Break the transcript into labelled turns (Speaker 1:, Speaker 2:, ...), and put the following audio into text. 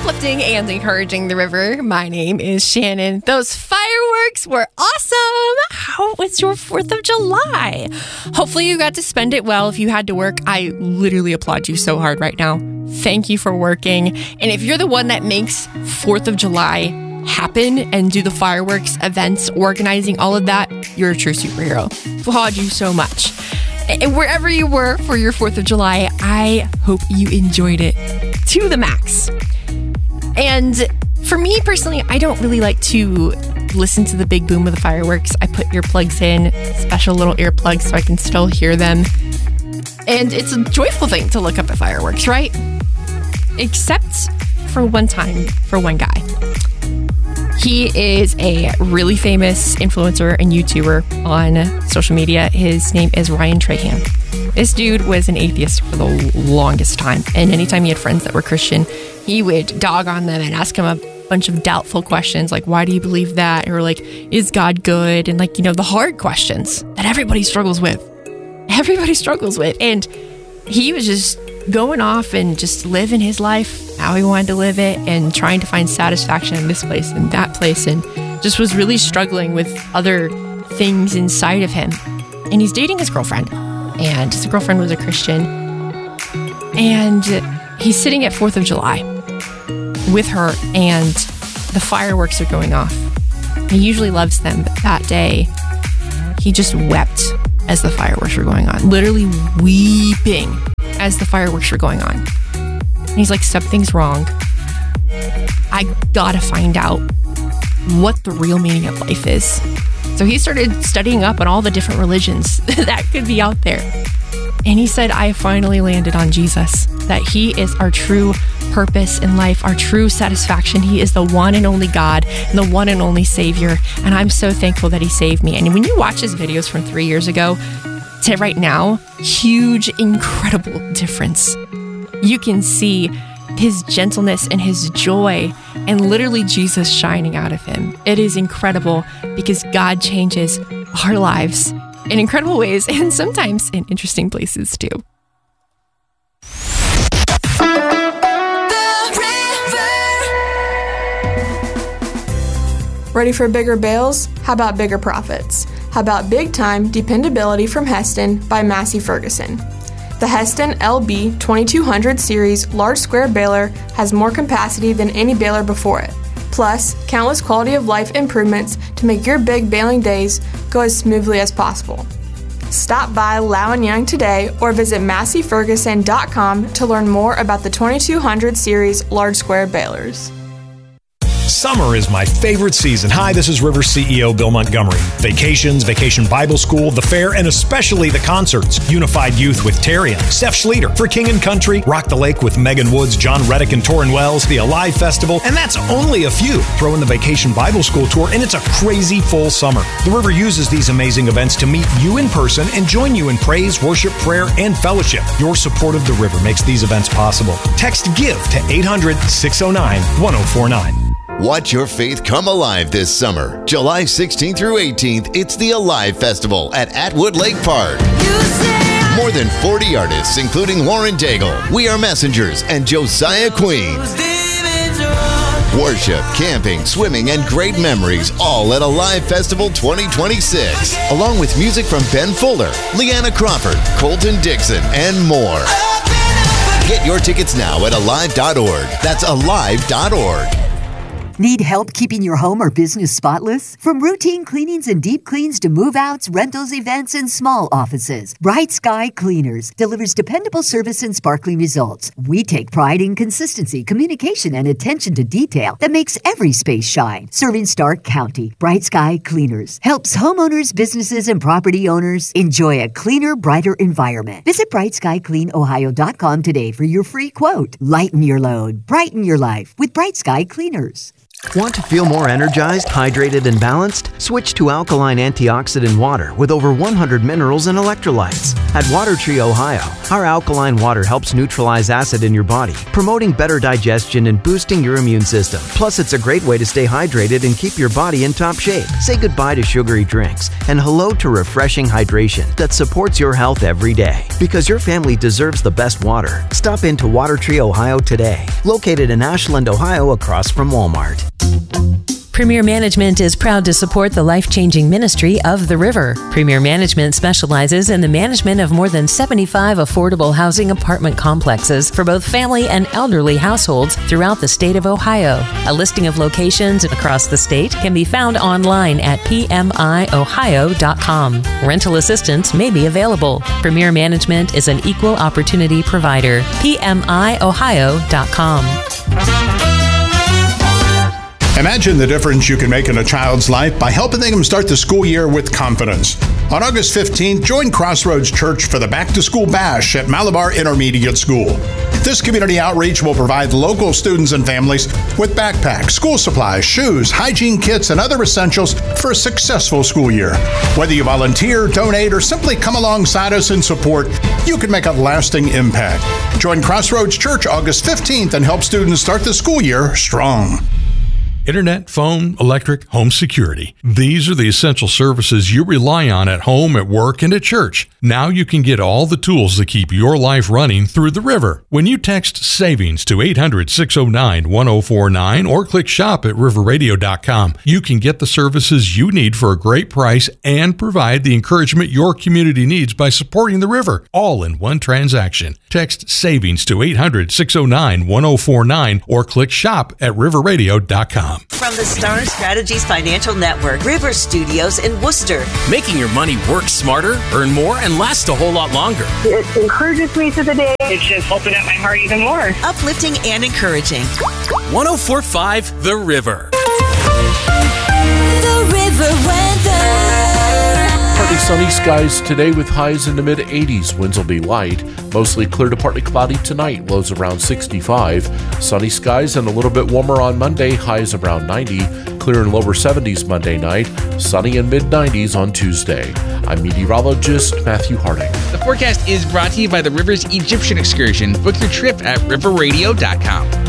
Speaker 1: uplifting and encouraging the river. My name is Shannon. Those fireworks were awesome. How was your 4th of July? Hopefully you got to spend it well. If you had to work, I literally applaud you so hard right now. Thank you for working. And if you're the one that makes 4th of July happen and do the fireworks, events, organizing, all of that, you're a true superhero. Applaud you so much. And wherever you were for your 4th of July, I hope you enjoyed it to the max. And for me personally, I don't really like to listen to the big boom of the fireworks. I put earplugs in, special little earplugs so I can still hear them. And it's a joyful thing to look up at fireworks, right? Except for one time, for one guy. He is a really famous influencer and YouTuber on social media. His name is Ryan Trahan. This dude was an atheist for the longest time. And anytime he had friends that were Christian, he would dog on them and ask them a bunch of doubtful questions like, why do you believe that? Or like, is God good? And like, the hard questions that everybody struggles with. And he was just going off and just living his life how he wanted to live it and trying to find satisfaction in this place and that place, and just was really struggling with other things inside of him. And he's dating his girlfriend, and his girlfriend was a Christian, and he's sitting at 4th of July with her, and the fireworks are going off. He usually loves them, but that day he just wept as the fireworks were going on, literally weeping as the fireworks were going on. And he's like, something's wrong. I gotta find out what the real meaning of life is. So he started studying up on all the different religions that could be out there. And he said, I finally landed on Jesus, that he is our true purpose in life, our true satisfaction. He is the one and only God and the one and only Savior. And I'm so thankful that he saved me. And when you watch his videos from 3 years ago to right now, huge, incredible difference. You can see his gentleness and his joy and literally Jesus shining out of him. It is incredible because God changes our lives in incredible ways and sometimes in interesting places too.
Speaker 2: Ready for bigger bales? How about bigger profits? How about big time dependability from Heston by Massey Ferguson? The Heston LB 2200 series large square baler has more capacity than any baler before it. Plus, countless quality of life improvements to make your big baling days go as smoothly as possible. Stop by Lau & Young today or visit MasseyFerguson.com to learn more about the 2200 series large square balers.
Speaker 3: Summer is my favorite season. Hi, this is River CEO Bill Montgomery. Vacations, Vacation Bible School, the fair, and especially the concerts. Unified Youth with Terry and Steph Schlueter. For King and Country, Rock the Lake with Megan Woods, John Reddick, and Torrin Wells. The Alive Festival, and that's only a few. Throw in the Vacation Bible School Tour, and it's a crazy full summer. The River uses these amazing events to meet you in person and join you in praise, worship, prayer, and fellowship. Your support of the River makes these events possible. Text GIVE to 800-609-1049.
Speaker 4: Watch your faith come alive this summer. July 16th through 18th, it's the Alive Festival at Atwood Lake Park. More than 40 artists, including Lauren Daigle, We Are Messengers, and Josiah Queen. Worship, camping, swimming, and great memories, all at Alive Festival 2026. Along with music from Ben Fuller, Leanna Crawford, Colton Dixon, and more. Get your tickets now at alive.org. That's alive.org.
Speaker 5: Need help keeping your home or business spotless? From routine cleanings and deep cleans to move-outs, rentals, events, and small offices, Bright Sky Cleaners delivers dependable service and sparkling results. We take pride in consistency, communication, and attention to detail that makes every space shine. Serving Stark County, Bright Sky Cleaners helps homeowners, businesses, and property owners enjoy a cleaner, brighter environment. Visit brightskycleanohio.com today for your free quote. Lighten your load, brighten your life with Bright Sky Cleaners.
Speaker 6: Want to feel more energized, hydrated, and balanced? Switch to alkaline antioxidant water with over 100 minerals and electrolytes. At Water Tree, Ohio, our alkaline water helps neutralize acid in your body, promoting better digestion and boosting your immune system. Plus, it's a great way to stay hydrated and keep your body in top shape. Say goodbye to sugary drinks and hello to refreshing hydration that supports your health every day. Because your family deserves the best water. Stop into Water Tree, Ohio today. Located in Ashland, Ohio, across from Walmart.
Speaker 7: Premier Management is proud to support the life-changing ministry of the River. Premier Management specializes in the management of more than 75 affordable housing apartment complexes for both family and elderly households throughout the state of Ohio. A listing of locations across the state can be found online at pmiohio.com. Rental assistance may be available. Premier Management is an equal opportunity provider. pmiohio.com.
Speaker 8: Imagine the difference you can make in a child's life by helping them start the school year with confidence. On August 15th, join Crossroads Church for the Back to School Bash at Malabar Intermediate School. This community outreach will provide local students and families with backpacks, school supplies, shoes, hygiene kits, and other essentials for a successful school year. Whether you volunteer, donate, or simply come alongside us in support, you can make a lasting impact. Join Crossroads Church August 15th and help students start the school year strong.
Speaker 3: Internet, phone, electric, home security. These are the essential services you rely on at home, at work, and at church. Now you can get all the tools to keep your life running through the River. When you text SAVINGS to 800-609-1049 or click shop at riverradio.com, you can get the services you need for a great price and provide the encouragement your community needs by supporting the River, all in one transaction. Text SAVINGS to 800-609-1049 or click shop at riverradio.com.
Speaker 9: From the Star Strategies Financial Network, River Studios in Worcester.
Speaker 10: Making your money work smarter, earn more, and last a whole lot longer.
Speaker 11: It encourages me through the day. It's just opened up my heart even more.
Speaker 9: Uplifting and encouraging.
Speaker 10: 104.5 The River.
Speaker 9: The River weather.
Speaker 12: Partly sunny skies today with highs in the mid-80s. Winds will be light. Mostly clear to partly cloudy tonight. Lows around 65. Sunny skies and a little bit warmer on Monday. Highs around 90. Clear and lower 70s Monday night. Sunny and mid-90s on Tuesday. I'm meteorologist Matthew Harding.
Speaker 13: The forecast is brought to you by the River's Egyptian Excursion. Book your trip at riverradio.com.